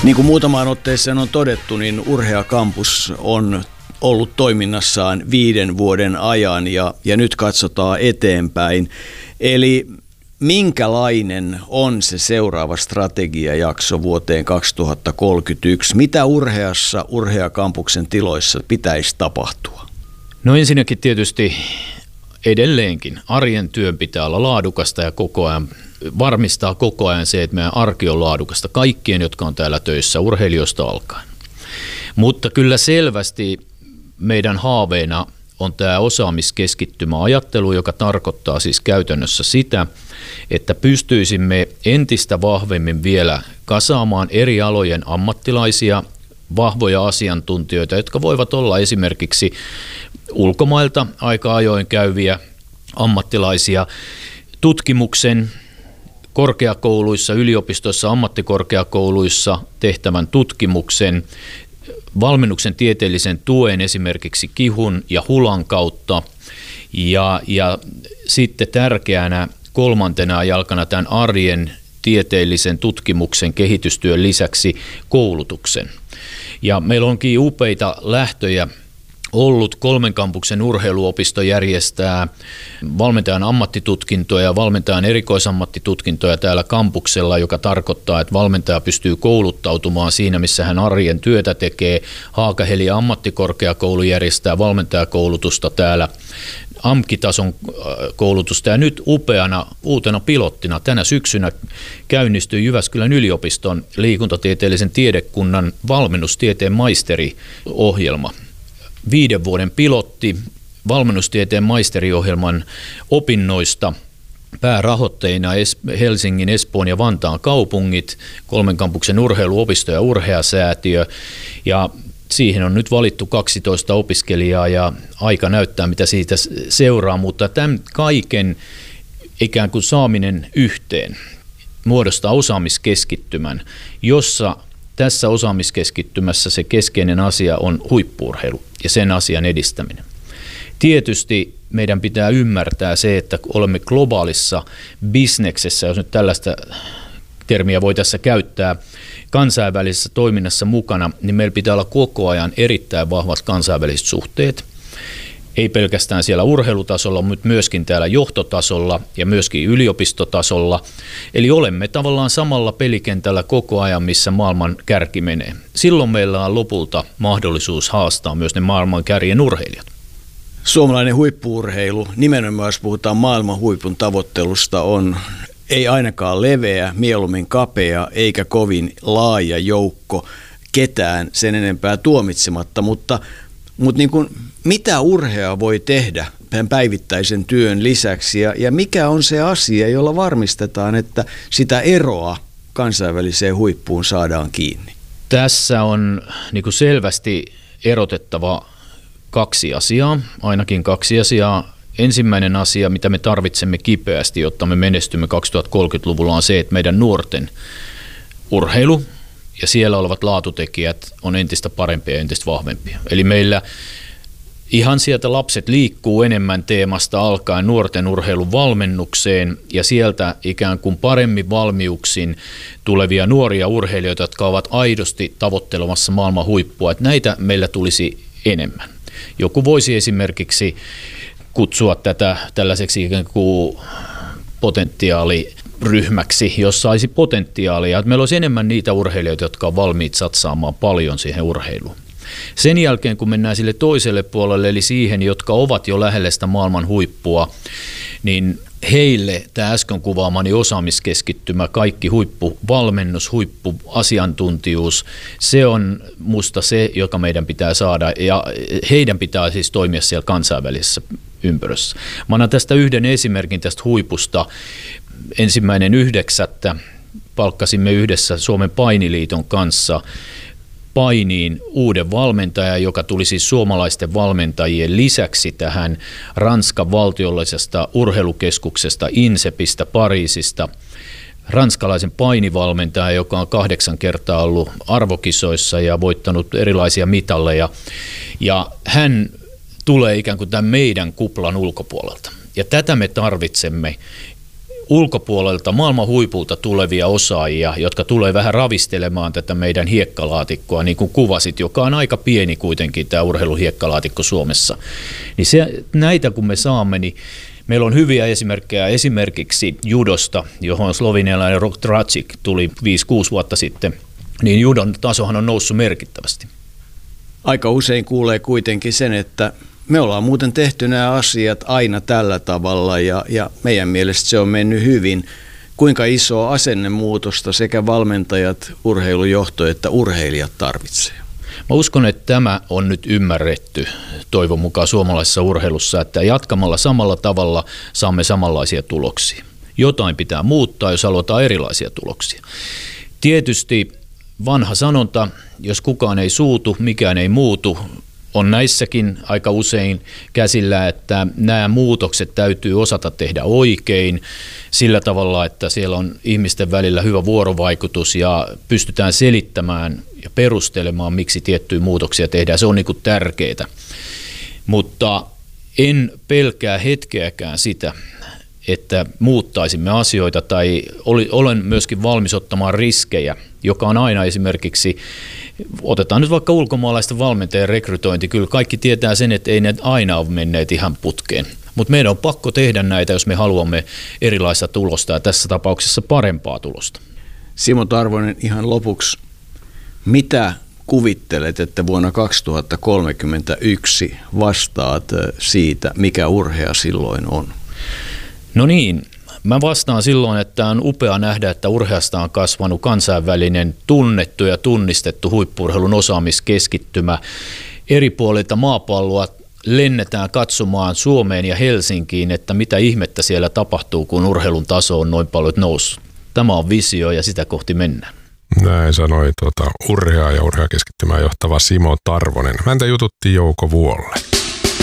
Niin kuin muutamaan otteeseen on todettu, niin Urhea Campus on ollut toiminnassaan 5 vuoden ajan ja nyt katsotaan eteenpäin. Eli minkälainen on se seuraava strategiajakso vuoteen 2031? Mitä Urhea Campuksen tiloissa pitäisi tapahtua? No ensinnäkin tietysti edelleenkin arjen työn pitää olla laadukasta ja koko ajan varmistaa koko ajan se, että meidän arki on laadukasta kaikkien, jotka on täällä töissä, urheilijoista alkaen. Mutta kyllä selvästi meidän haaveena on tämä osaamiskeskittymä ajattelu, joka tarkoittaa siis käytännössä sitä, että pystyisimme entistä vahvemmin vielä kasaamaan eri alojen ammattilaisia, vahvoja asiantuntijoita, jotka voivat olla esimerkiksi ulkomailta aika ajoin käyviä ammattilaisia, tutkimuksen, korkeakouluissa, yliopistoissa, ammattikorkeakouluissa tehtävän tutkimuksen, valmennuksen tieteellisen tuen esimerkiksi KIHUn ja HULAn kautta ja sitten tärkeänä kolmantena jalkana tämän arjen tieteellisen tutkimuksen kehitystyön lisäksi koulutuksen. Ja meillä onkin upeita lähtöjä ollut. 3 kampuksen urheiluopisto järjestää valmentajan ammattitutkintoja ja valmentajan erikoisammattitutkintoja täällä kampuksella, joka tarkoittaa, että valmentaja pystyy kouluttautumaan siinä, missä hän arjen työtä tekee. Haakaheli ammattikorkeakoulu järjestää valmentajakoulutusta täällä, AMK-tason koulutusta, ja nyt upeana uutena pilottina tänä syksynä käynnistyi Jyväskylän yliopiston liikuntatieteellisen tiedekunnan valmennustieteen maisteriohjelma. 5 vuoden pilotti valmennustieteen maisteriohjelman opinnoista, päärahoitteina Helsingin, Espoon ja Vantaan kaupungit, 3 kampuksen urheiluopisto ja Urhea-säätiö, ja siihen on nyt valittu 12 opiskelijaa ja aika näyttää, mitä siitä seuraa, mutta tämän kaiken ikään kuin saaminen yhteen muodostaa osaamiskeskittymän, jossa tässä osaamiskeskittymässä se keskeinen asia on huippu-urheilu ja sen asian edistäminen. Tietysti meidän pitää ymmärtää se, että olemme globaalissa bisneksessä, jos nyt tällaista termiä voi tässä käyttää, kansainvälisessä toiminnassa mukana, niin meillä pitää olla koko ajan erittäin vahvat kansainväliset suhteet. Ei pelkästään siellä urheilutasolla, mutta myöskin täällä johtotasolla ja myöskin yliopistotasolla. Eli olemme tavallaan samalla pelikentällä koko ajan, missä maailman kärki menee. Silloin meillä on lopulta mahdollisuus haastaa myös ne maailman kärjen urheilijat. Suomalainen huippu-urheilu, nimenomaan jos puhutaan maailman huipun tavoittelusta, on ei ainakaan leveä, mieluummin kapea eikä kovin laaja joukko ketään sen enempää tuomitsematta, mutta niin kuin, mitä Urhea voi tehdä tämän päivittäisen työn lisäksi ja mikä on se asia, jolla varmistetaan, että sitä eroa kansainväliseen huippuun saadaan kiinni? Tässä on niin kuin selvästi erotettava 2 asiaa, ainakin 2 asiaa. Ensimmäinen asia, mitä me tarvitsemme kipeästi, jotta me menestymme 2030-luvulla, on se, että meidän nuorten urheilu ja siellä olevat laatutekijät on entistä parempia ja entistä vahvempia. Eli meillä ihan sieltä lapset liikkuu enemmän teemasta alkaen nuorten urheilun valmennukseen ja sieltä ikään kuin paremmin valmiuksin tulevia nuoria urheilijoita, jotka ovat aidosti tavoittelemassa maailman huippua. Että näitä meillä tulisi enemmän. Joku voisi esimerkiksi kutsua tätä tällaiseksi ikään kuin potentiaaliryhmäksi, jos saisi potentiaalia, että meillä olisi enemmän niitä urheilijoita, jotka on valmiit satsaamaan paljon siihen urheiluun. Sen jälkeen, kun mennään sille toiselle puolelle, eli siihen, jotka ovat jo lähellä sitä maailman huippua, niin heille tämä äsken kuvaamani osaamiskeskittymä, kaikki huippuvalmennus, huippuasiantuntijuus, se on musta se, joka meidän pitää saada, ja heidän pitää siis toimia siellä kansainvälisessä ympyrössä. Mä annan tästä yhden esimerkin tästä huipusta. 1.9. palkkasimme yhdessä Suomen painiliiton kanssa painiin uuden valmentajan, joka tuli siis suomalaisten valmentajien lisäksi tähän Ranskan valtiollisesta urheilukeskuksesta INSEPistä Pariisista. Ranskalaisen painivalmentaja, joka on 8 kertaa ollut arvokisoissa ja voittanut erilaisia mitalleja. Ja hän tulee ikään kuin tämän meidän kuplan ulkopuolelta. Ja tätä me tarvitsemme ulkopuolelta maailman huipulta tulevia osaajia, jotka tulee vähän ravistelemaan tätä meidän hiekkalaatikkoa, niin kuin kuvasit, joka on aika pieni kuitenkin tämä urheiluhiekkalaatikko Suomessa. Niin näitä kun me saamme, niin meillä on hyviä esimerkkejä esimerkiksi judosta, johon slovenialainen Rok Dracic tuli 5-6 vuotta sitten, niin judon tasohan on noussut merkittävästi. Aika usein kuulee kuitenkin sen, että me ollaan muuten tehty nämä asiat aina tällä tavalla ja meidän mielestä se on mennyt hyvin. Kuinka isoa asennemuutosta sekä valmentajat, urheilujohto että urheilijat tarvitsee? Mä uskon, että tämä on nyt ymmärretty toivon mukaan suomalaisessa urheilussa, että jatkamalla samalla tavalla saamme samanlaisia tuloksia. Jotain pitää muuttaa, jos halutaan erilaisia tuloksia. Tietysti vanha sanonta, jos kukaan ei suutu, mikään ei muutu, on näissäkin aika usein käsillä, että nämä muutokset täytyy osata tehdä oikein sillä tavalla, että siellä on ihmisten välillä hyvä vuorovaikutus ja pystytään selittämään ja perustelemaan, miksi tiettyjä muutoksia tehdään. Se on niin kuin tärkeää. Mutta en pelkää hetkeäkään sitä, että muuttaisimme asioita tai olen myöskin valmis ottamaan riskejä, joka on aina esimerkiksi, otetaan nyt vaikka ulkomaalaisten valmentajien rekrytointi, kyllä kaikki tietää sen, että ei ne aina ole menneet ihan putkeen, mutta meidän on pakko tehdä näitä, jos me haluamme erilaista tulosta ja tässä tapauksessa parempaa tulosta. Simo Tarvonen, ihan lopuksi, mitä kuvittelet, että vuonna 2031 vastaat siitä, mikä urhea silloin on? No niin, mä vastaan silloin, että on upea nähdä, että urheasta on kasvanut kansainvälinen tunnettu ja tunnistettu huippu-urheilun osaamiskeskittymä. Eri puolilta maapalloa lennetään katsomaan Suomeen ja Helsinkiin, että mitä ihmettä siellä tapahtuu, kun urheilun taso on noin paljon noussut. Tämä on visio ja sitä kohti mennään. Näin sanoi urhea ja urheakeskittymään johtava Simo Tarvonen. Häntä jututti Jouko Vuolle.